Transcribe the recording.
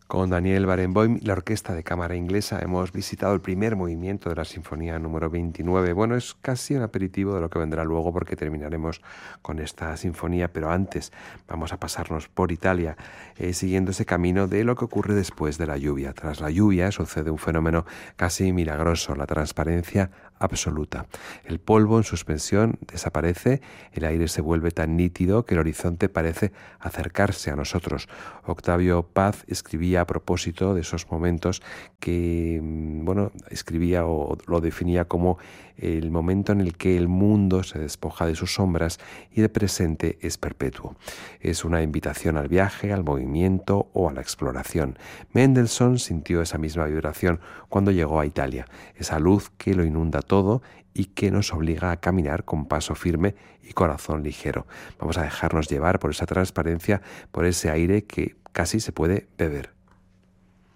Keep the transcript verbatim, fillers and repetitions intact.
Con Daniel Barenboim y la Orquesta de Cámara Inglesa hemos visitado el primer movimiento de la Sinfonía número veintinueve. Bueno, es casi un aperitivo de lo que vendrá luego porque terminaremos con esta sinfonía, pero antes vamos a pasarnos por Italia, eh, siguiendo ese camino de lo que ocurre después de la lluvia. Tras la lluvia sucede un fenómeno casi milagroso, la transparencia absoluta. El polvo en suspensión desaparece, el aire se vuelve tan nítido que el horizonte parece acercarse a nosotros. Octavio Paz escribía a propósito de esos momentos que, bueno, escribía o lo definía como el momento en el que el mundo se despoja de sus sombras y el presente es perpetuo. Es una invitación al viaje, al movimiento o a la exploración. Mendelssohn sintió esa misma vibración cuando llegó a Italia, esa luz que lo inunda todo y que nos obliga a caminar con paso firme y corazón ligero. Vamos a dejarnos llevar por esa transparencia, por ese aire que casi se puede beber.